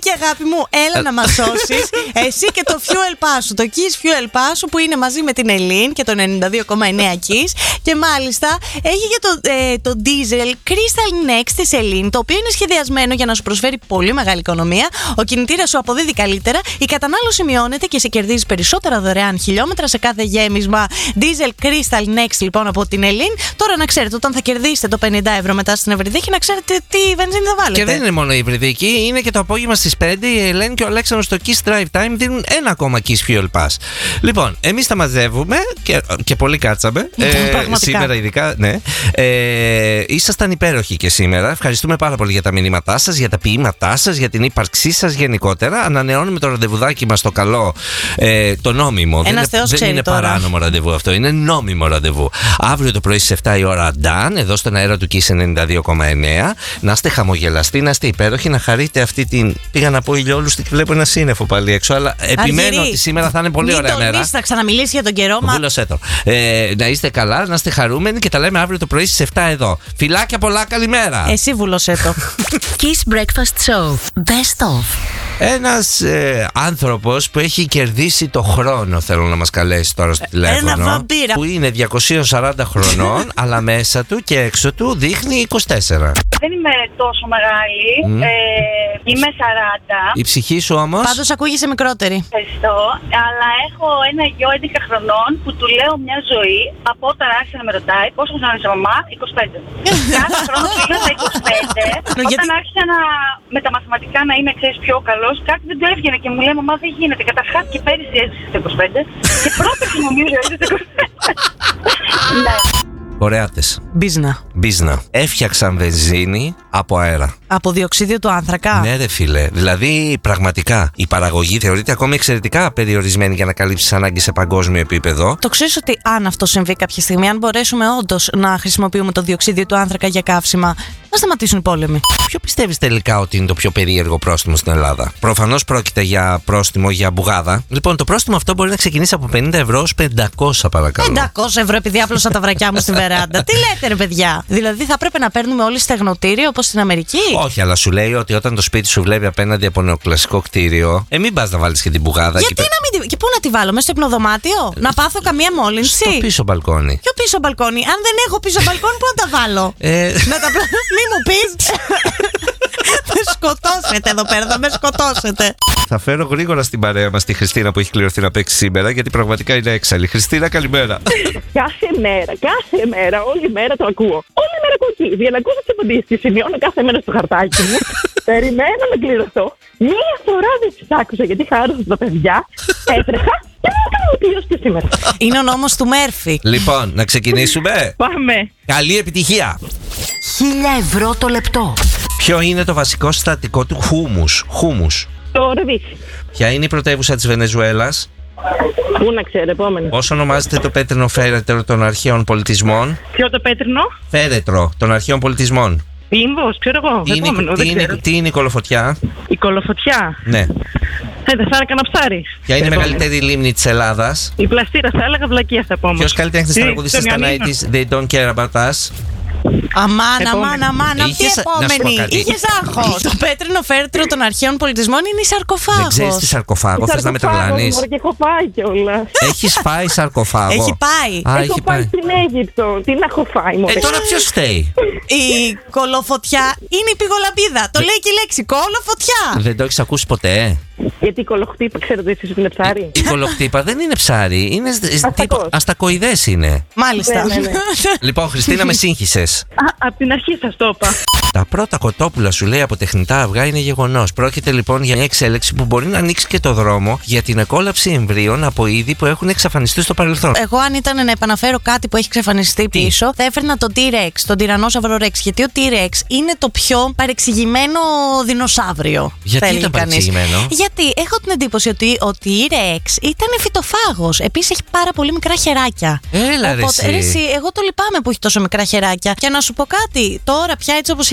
Νίκη, αγάπη μου, έλα να μας σώσεις. Εσύ και το Fuel Pass σου, το Kiss Fuel Pass σου, που είναι μαζί με την Ελλήν και το 92,9 Kiss. Και μάλιστα έχει και το Diesel Crystal Next της Ελλήν, το οποίο είναι σχεδιασμένο για να σου προσφέρει πολύ μεγάλη οικονομία. Ο κινητήρας σου αποδίδει καλύτερα, η κατανάλωση μειώνεται και σε κερδίζει περισσότερα δωρεάν χιλιόμετρα σε κάθε γέμισμα. Diesel Crystal Next λοιπόν από την Ελλήν. Τώρα να ξέρετε, όταν θα κερδίσετε το 50 ευρώ μετά στην Ευρυδίκη, να ξέρετε τι βενζίνη θα βάλετε. Και δεν είναι μόνο η Ευρυδίκη, είναι και το απόγευμα στις 5 η Ελένη και ο Αλέξανδρος στο Kiss Drive Time δίνουν ένα ακόμα Kiss Fuel Pass. Λοιπόν, εμείς τα μαζεύουμε και πολύ κάτσαμε. Σήμερα ειδικά, ναι. Ήσασταν υπέροχοι και σήμερα. Ευχαριστούμε πάρα πολύ για τα μηνύματά σας, για τα ποίηματά σας, για την ύπαρξή σας γενικότερα. Ανανεώνουμε το ραντεβουδάκι μας το καλό, το νόμιμο. Δεν είναι παράνομο ραντεβού αυτό, είναι νόμιμο ραντεβού. Αύριο το πρωί στις 7 η ώρα, Dan, εδώ στον αέρα του Kiss 92,9. Να είστε χαμογελαστοί, να είστε υπέροχοι, να χαρείτε αυτή την. Πήγα να πω ηλιόλουστη και βλέπω ένα σύννεφο πάλι έξω, αλλά επιμένω ότι σήμερα θα είναι πολύ ωραία μέρα. Θα ξαναμιλήσει για τον καιρό, βούλωσέ το. Να είστε καλά, να είστε χαρούμενοι και τα λέμε αύριο το πρωί στις 7 εδώ. Φιλάκια πολλά, καλημέρα. Εσύ βούλωσέ το. Kiss Breakfast Show. Best of. Ένας άνθρωπος που έχει κερδίσει το χρόνο, θέλω να μας καλέσει τώρα στο τηλέφωνο. Ένα βαμπύρα. Που είναι 240 χρονών, αλλά μέσα του και έξω του δείχνει 24. Δεν είμαι τόσο μεγάλη. Είμαι 40. Η ψυχή σου όμως. Πάντως ακούγεσαι μικρότερη. Ευχαριστώ. Αλλά έχω ένα γιο 11 χρονών που του λέω μια ζωή από όταν άρχισε να με ρωτάει πόσο χρόνο είσαι μαμά, 25. Κάθε χρόνο του λέω τα 25. Όταν άρχισα με τα μαθηματικά να είμαι, ξέρεις, πιο καλός, κάτι δεν του έβγαινε και μου λέει μαμά δεν γίνεται. Καταρχάς και πέρυσι έζησε στα 25 και πρόπερσι νομίζω έζησε στα 25. Ναι. Κορεάτες. Μπίζνα. Έφτιαξαν βενζίνη από αέρα. Από διοξίδιο του άνθρακα. Ναι, ρε φίλε. Δηλαδή, πραγματικά η παραγωγή θεωρείται ακόμη εξαιρετικά περιορισμένη για να καλύψει τις ανάγκες σε παγκόσμιο επίπεδο. Το ξέρεις ότι αν αυτό συμβεί κάποια στιγμή, αν μπορέσουμε όντως να χρησιμοποιούμε το διοξίδιο του άνθρακα για καύσιμα, να σταματήσουν οι πόλεμοι. Ποιο πιστεύεις τελικά ότι είναι το πιο περίεργο πρόστιμο στην Ελλάδα? Προφανώς πρόκειται για πρόστιμο για μπουγάδα. Λοιπόν, το πρόστιμο αυτό μπορεί να ξεκινήσει από 50 ευρώ ως 500, παρακαλώ. 500 ευρώ επειδή άπλωσα τα βρακιά μου στη βεράντα. Τι λέτε, ρε παιδιά? Δηλαδή θα πρέπει να παίρνουμε όλοι στεγνοτήριο όπως στην Αμερική? Όχι, αλλά σου λέει ότι όταν το σπίτι σου βλέπει απέναντι από νεοκλασικό κτίριο, μην πας να βάλεις και την μπουγάδα. Γιατί να μην. Και πού να τη βάλω, μέσα στο υπνοδωμάτιο? Να πάθω καμία μόλυνση? Στο πίσω μπαλκόνι. Ποιο πίσω μπαλκόνι? Αν δεν έχω πίσω μπαλκόνι, πού να τα βάλω? Να τα μη μου πεις. Με σκοτώσετε εδώ πέρα, θα με σκοτώσετε. Θα φέρω γρήγορα στην παρέα μας τη Χριστίνα που έχει κληρωθεί να παίξει σήμερα, γιατί πραγματικά είναι έξαλλη. Χριστίνα, καλημέρα. Κάθε μέρα, όλη μέρα το ακούω. Όλη μέρα ακούω εκεί. Για να ακούσω τις απαντήσεις και σημειώνω κάθε μέρα στο χαρτάκι μου. Περιμένω να κληρωθώ. Μία φορά δεν τις άκουσα γιατί είχα άρρωστα τα παιδιά. Έτρεχα και μου έκανα πλήρως και σήμερα. Είναι ο νόμος του Μέρφυ. Λοιπόν, να ξεκινήσουμε. Πάμε. Καλή επιτυχία. 1000 ευρώ το λεπτό. Ποιο είναι το βασικό συστατικό του χούμους? Το ρεβίθι. Ποια είναι η πρωτεύουσα της Βενεζουέλας? Πού να ξέρω, επόμενο. Πώς ονομάζεται το πέτρινο φέρετρο των αρχαίων πολιτισμών? Ποιο το πέτρινο? Φέρετρο των αρχαίων πολιτισμών. Λίμβος, ξέρω εγώ. Τι είναι η κολοφωτιά? Η κολοφωτιά. Ναι. Δεν θα έκανα ψάρι. Ποια είναι η μεγαλύτερη λίμνη της Ελλάδας? Η Πλαστήρα, θα έλεγα βλακία θα πω. Ποιος καλλιτέχνης τραγουδιστής στα 90's They Don't Care About Us? Αμάν, αυτή η επόμενη. Είχες άγχος. Το πέτρινο φέρετρο των αρχαίων πολιτισμών είναι η σαρκοφάγος. Δεν ξέρεις τι σαρκοφάγο, θες να με τρελάνεις? Και έχω πάει κιόλας. Έχεις φάει σαρκοφάγο? Έχει πάει. Έχω πάει στην Αίγυπτο. Τι να έχω φάει, μωρέ. Τώρα ποιος φταίει? Η κολοφωτιά είναι η πηγολαμπίδα. Το λέει και η λέξη κολοφωτιά. Δεν το έχεις ακούσει ποτέ? Γιατί η κολοχτύπα, ξέρετε εσείς ότι είναι ψάρι? Η κολοχτύπα δεν είναι ψάρι, είναι αστακοειδές είναι. Μάλιστα. Ναι. Λοιπόν, Χριστίνα, με σύγχυσες. Απ' την αρχή σας το είπα. Τα πρώτα κοτόπουλα, σου λέει, από τεχνητά αυγά είναι γεγονός. Πρόκειται λοιπόν για μια εξέλιξη που μπορεί να ανοίξει και το δρόμο για την εκόλαψη εμβρίων από είδη που έχουν εξαφανιστεί στο παρελθόν. Εγώ, αν ήταν να επαναφέρω κάτι που έχει εξαφανιστεί πίσω, θα έφερνα το T-Rex, τον τυρανόσαυρο Rex. Γιατί ο T-Rex είναι το πιο παρεξηγημένο δεινοσαύριο. Γιατί ήταν παρεξηγημένο? Γιατί έχω την εντύπωση ότι ο T-Rex ήταν φυτοφάγος. Επίσης έχει πάρα πολύ μικρά χεράκια. Έλα, ρε εσύ. Εγώ το λυπάμαι που έχει τόσο μικρά χεράκια. Και να σου πω κάτι, τώρα πια έτσι όπως έχει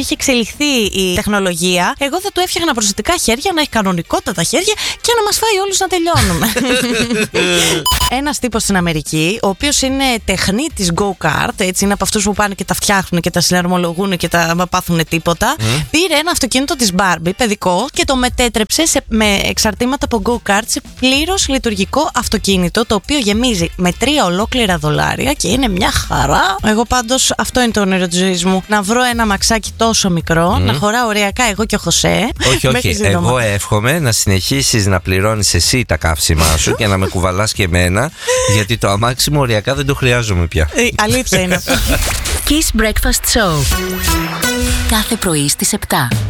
έχει εξελιχθεί η τεχνολογία, εγώ θα του έφτιαχνα προσθετικά χέρια, να έχει κανονικότατα χέρια και να μας φάει όλους να τελειώνουμε. Ένας τύπος στην Αμερική, ο οποίος είναι τεχνίτης go-kart, έτσι είναι από αυτούς που πάνε και τα φτιάχνουν και τα συναρμολογούν και τα πάθουν τίποτα. Πήρε ένα αυτοκίνητο της Barbie, παιδικό, και το μετέτρεψε με εξαρτήματα από go-kart σε πλήρως λειτουργικό αυτοκίνητο, το οποίο γεμίζει με 3 ολόκληρα δολάρια και είναι μια χαρά. Εγώ πάντως αυτό είναι το όνειρο της ζωής μου. Να βρω ένα μαξάκι τόσο μικρό, να χωράω ωριακά εγώ και ο Χωσέ. Όχι. Εγώ εύχομαι να συνεχίσεις να πληρώνεις εσύ τα καύσιμά σου και να με κουβαλάς και εμένα, γιατί το αμάξι μου ωριακά δεν το χρειάζομαι πια. Αλήθεια είναι αυτό. Kiss Breakfast Show. Κάθε πρωί στις 7.